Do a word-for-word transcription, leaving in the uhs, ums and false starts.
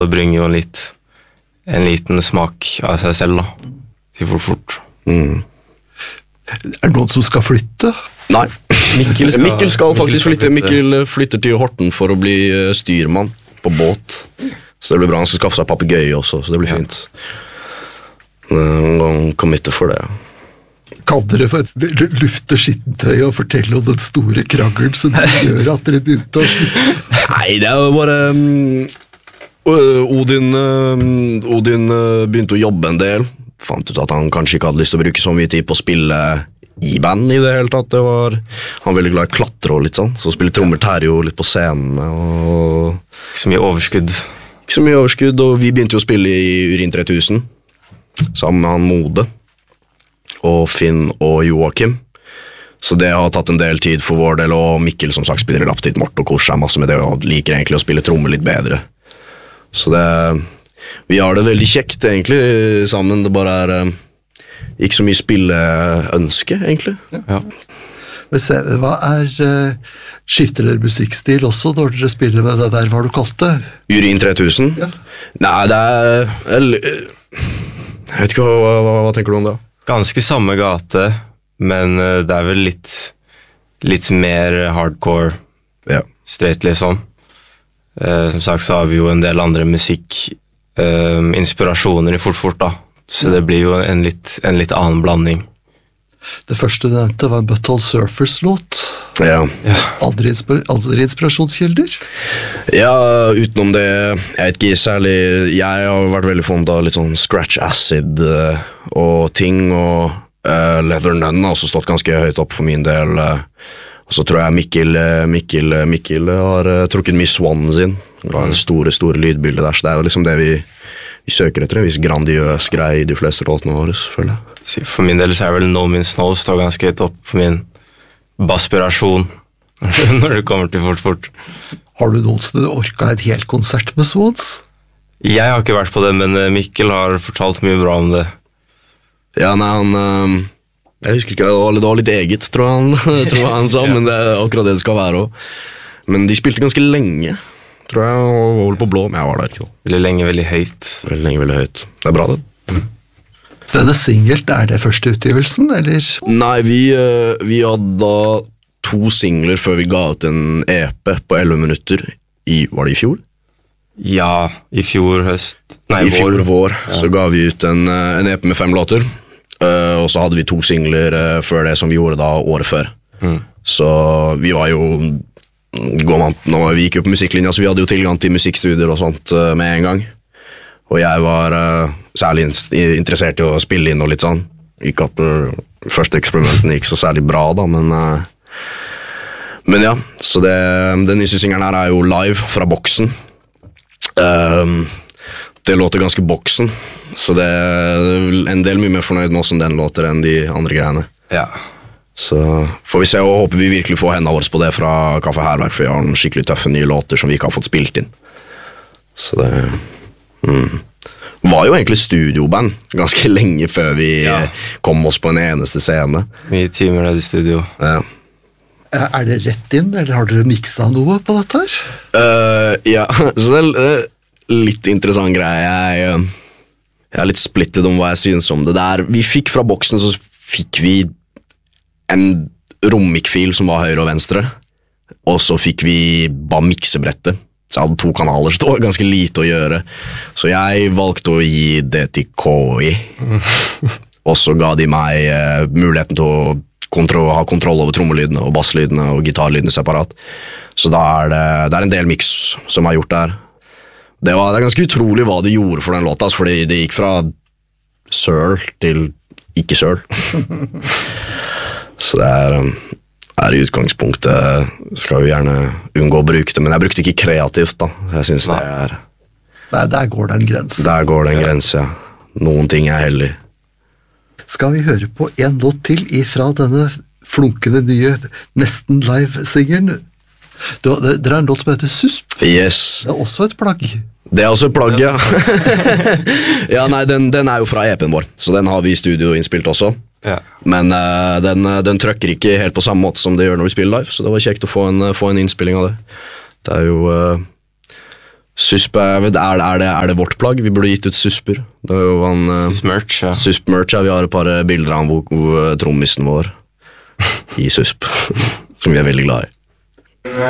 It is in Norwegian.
Det bringer jo en, litt, en liten smak av seg selv da, til fort fort. Mm. Er det noen som skal flytte? Nei, Mikkel skal, Mikkel skal faktisk skal flytte. Mikkel flytter til Horten for å bli styrmann på båt. Så det blir bra, han skal skaffe seg papegøye også, så det blir fint. Han committer for det, ja. Kan dere lufte skittentøy og fortelle om den store krangelen som gjør at dere begynte å slutte? Nei, det er jo bare um, Odin, um, Odin uh, begynte å jobbe en del. Fant ut at han kanskje ikke hadde lyst til å bruke så mye tid på å spille i band i det hele tatt. Det var, han var veldig glad i klatre og litt sånn, så spille trommer tærer jo litt på scenen. Og Ikke så mye overskudd. Ikke så mye overskudd, og vi begynte jo å spille i Urin tre tusen, sammen med han Mode, og Finn og Joakim. Så det har tatt en del tid for vår del, og Mikkel som sagt spiller lapptid, Mort og koser seg masse med det, og liker egentlig å spille trommer litt bedre. Så det, vi har det veldig kjekt egentlig sammen, det bare er eh, ikke så mye spilleønske egentlig. Ja. Hva er, uh, skifter dere musikkstil også når dere spiller med det der, hva har du kalt det? Urin tre tusen? Ja. Nei, det er, eller, jeg vet ikke, hva, hva, hva tenker du om det? Ganske samme gate, men uh, det er vel litt, litt mer hardcore, Ja. straight liksom. Uh, som sagt så har vi jo en del andre musikk, uh, inspirasjoner i fort fort da. Så det blir jo en litt, en litt annen blanding. Det første du nevnte var en Butthole Surfers-låt. Ja. Ja. Andre, inspir andre inspirasjonskilder? Ja, utenom det, jeg vet ikke særlig, jeg har vært veldig fond av litt sånn scratch acid uh, og ting, og uh, Leather Nun har også stått ganske høyt opp for min del. Uh, og så tror jeg Mikkel, uh, Mikkel, uh, Mikkel har uh, trukket mye Swan sin, det var en store, store lydbilde der, så det er jo liksom det vi, vi søker etter, en viss grandiøs greie i de fleste låtene våre, selvfølgelig. For min del så er vel No Means No står ganske høyt opp på min baspirasjon når det kommer til fort fort. Har du noensinne orket et helt konsert med Swans? Jeg har ikke vært på det, men Mikkel har fortalt mye bra om det. Ja, nei, han... Um, jeg husker ikke, det var, det var litt eget, tror jeg han, tror jeg han sa, men det er akkurat det det skal være også. Men de spilte ganske lenge, tror jeg, og var vel på blå, men jeg var der ikke. Veldig lenge, veldig høyt. Veldig lenge, veldig høyt. Det er bra, det. Mm. Denne singelt, er det første utgivelsen, eller? Nei, vi, uh, vi hadde da to singler før vi ga ut en E P på elleve minutter i, var det i fjor? Ja, i fjor høst. Nei, I fjor vår. vår, Ja. så ga vi ut en, uh, en E P med fem låter, uh, og så hadde vi to singler uh, før det som vi gjorde da året før. Mm. Så vi var jo, går man, når vi gikk jo på musikklinja, så vi hadde jo tilgang til musikkstudier og sånt uh, med en gang. Og jeg var uh, særlig interessert i å spille inn og litt sånn. Ikke at uh, første eksperimenten gikk så særlig bra da, men... Uh, men ja, så det, den nyeste singelen her er jo live fra boksen. Uh, det låter ganske boksen, så det er en del mye mer fornøyd med hvordan den låter enn de andre greiene. Ja. Så får vi se, og håper vi virkelig får hendene våre på det fra Kaffe Herverk, for vi har en skikkelig tøffe nye låter som vi ikke har fått spilt inn. Så det... Mm. Var jo egentlig studioband ganske lenge før vi Ja. kom oss på en eneste scene. Mye timer nede i studio. Ja. Er det rett inn, eller har dere mikset noe på dette her? Uh, ja, så det er uh, litt interessant greie. Jeg, uh, jeg er litt splittet om hva jeg synes om det der. Vi fikk fra boksen, så fikk vi en rommikfil som var høyre og venstre, og så fikk vi bare miksebrettet. Så jeg hadde to kanaler, så det var ganske lite å gjøre. Så jeg valgte å gi det til K I. Og så ga de meg eh, muligheten til å kontro ha kontroll over trommelydene og basslydene og gitarlydene separat. Så da er det, det er en del mix som er gjort der. Det, var, det er ganske utrolig hva de gjorde for den låta, fordi det gikk fra søl til ikke søl. Så det er... Um, er i utgangspunktet skal vi gjerne unngå å bruke det, men jeg brukte ikke kreativt da. Jeg synes det er... Nei, der går det en grense. Der går det en grense, ja. Noen ting er hellig. Skal vi høre på en låt til ifra denne flunkende nye nesten live-singeren? Dere har en låt som heter Susp. Yes. Det er også et plagg. Det er også et plagg, ja. Ja, nei, den, den er jo fra E P-en vår, så den har vi i studio innspilt også. Ja. Men uh, den, den trøkker ikke helt på samme måte som det gjør når vi spiller live, så det var kjekt å få en, få en innspilling av det. Det er jo uh, Susp, er, er, det, er, det, er det vårt plagg? Vi burde gitt ut susper. Det er jo han, Susp-merch, ja. Susp-merch, ja. Vi har et par bilder av han hvor, hvor trommisen vår i Susp, som vi er veldig glad i.